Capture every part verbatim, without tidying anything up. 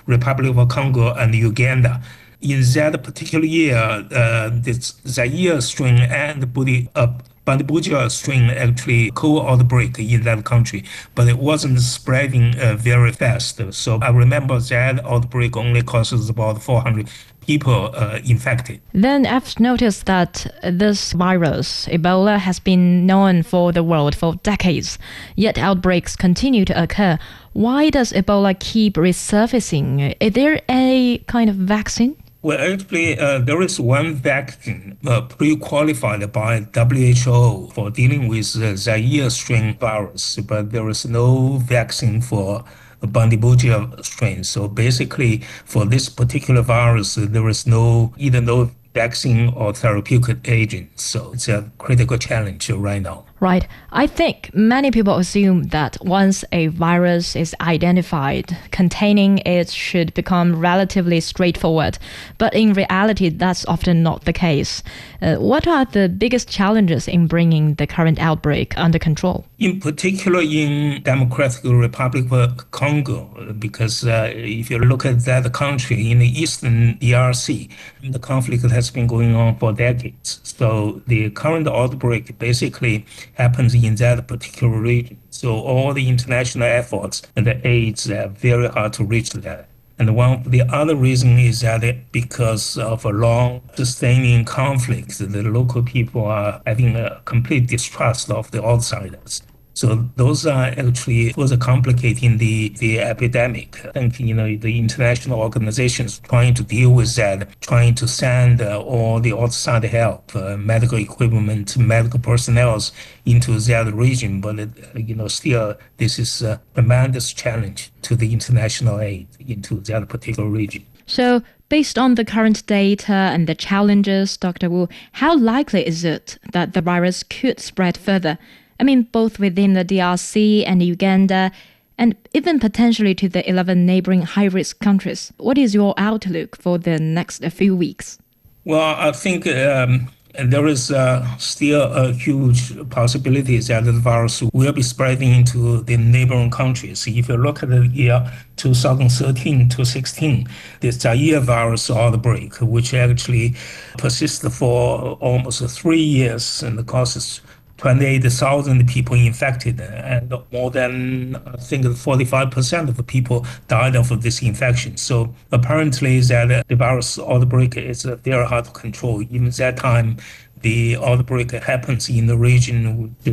Republic of Congo, and Uganda. In that particular year, uh, this Zaire strain and Budi, uh, Bandibuja strain actually co-outbreak in that country, but it wasn't spreading uh, very fast. So I remember that outbreak only causes about four hundred people uh, infected. Then I've noticed that this virus, Ebola, has been known for the world for decades, yet outbreaks continue to occur. Why does Ebola keep resurfacing? Is there a kind of vaccine? Well, actually, uh, there is one vaccine uh, pre-qualified by W H O for dealing with the Zaire strain virus, but there is no vaccine for Bandibuja strain. So basically, for this particular virus, there is no either no vaccine or therapeutic agent. So it's a critical challenge right now. Right. I think many people assume that once a virus is identified, containing it should become relatively straightforward. But in reality, that's often not the case. Uh, what are the biggest challenges in bringing the current outbreak under control? In particular, in Democratic Republic of Congo, because uh, if you look at that country in the eastern D R C, the conflict has been going on for decades. So the current outbreak basically happens in that particular region. So all the international efforts and the aids are very hard to reach that. And one of the other reason is that because of a long sustaining conflict, the local people are having a complete distrust of the outsiders. So those are actually further complicating the, the epidemic. I think, you know, the international organizations trying to deal with that, trying to send uh, all the outside help, uh, medical equipment, medical personnel into that region. But, uh, you know, still, this is a tremendous challenge to the international aid into that particular region. So, based on the current data and the challenges, Doctor Wu, how likely is it that the virus could spread further? I mean, both within the D R C and Uganda, and even potentially to the eleven neighboring high-risk countries. What is your outlook for the next few weeks? Well, I think um, there is uh, still a huge possibility that the virus will be spreading into the neighboring countries. If you look at the year two thousand thirteen to sixteen, the Zaire virus outbreak, which actually persisted for almost three years and causes twenty-eight thousand people infected, and more than, I think, forty-five percent of the people died of this infection. So apparently that the virus outbreak is very hard to control. Even that time, the outbreak happens in the region with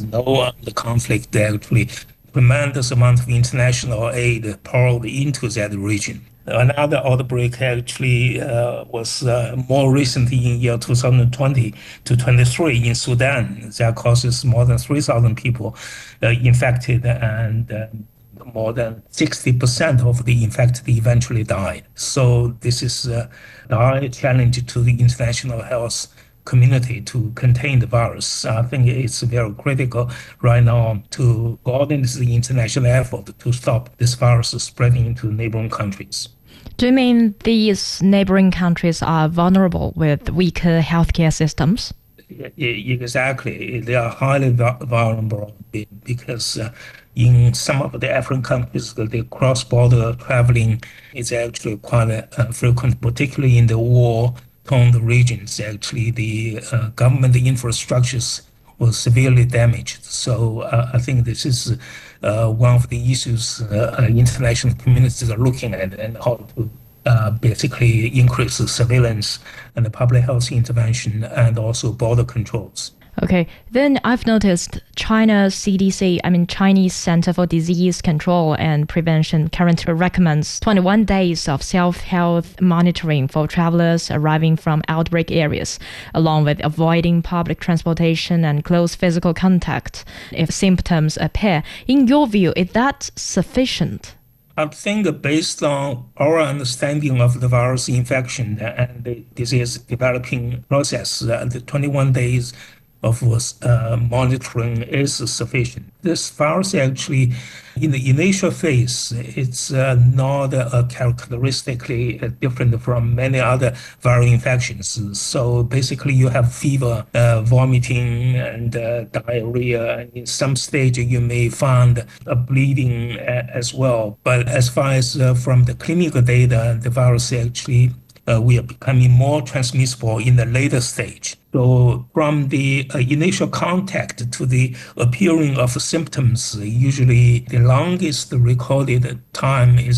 no the conflict, actually tremendous amount of international aid poured into that region. Another outbreak actually uh, was uh, more recently in year two thousand twenty to twenty-three in Sudan. That causes more than three thousand people uh, infected, and uh, more than sixty percent of the infected eventually died. So this is a high challenge to the international health community to contain the virus. I think it's very critical right now to coordinate the international effort to stop this virus spreading into neighboring countries. Do you mean these neighboring countries are vulnerable with weaker healthcare systems? Exactly. They are highly vulnerable because uh, in some of the African countries, the cross-border traveling is actually quite uh, frequent, particularly in the war-torn regions. Actually, the uh, government infrastructures were severely damaged. So uh, I think this is uh, one of the issues uh, international communities are looking at, and how to uh, basically increase the surveillance and the public health intervention and also border controls. Okay, then I've noticed China's C D C, I mean Chinese Center for Disease Control and Prevention, currently recommends twenty-one days of self-health monitoring for travelers arriving from outbreak areas, along with avoiding public transportation and close physical contact if symptoms appear. In your view, is that sufficient? I think based on our understanding of the virus infection and the disease developing process, uh, the twenty-one days of uh, monitoring is sufficient. This virus actually, in the initial phase, it's uh, not uh, characteristically different from many other viral infections. So basically, you have fever, uh, vomiting, and uh, diarrhea. And in some stage, you may find a bleeding uh, as well. But as far as uh, from the clinical data, the virus actually uh, we are becoming more transmissible in the later stage. So from the uh, initial contact to the appearing of symptoms, usually the longest recorded time is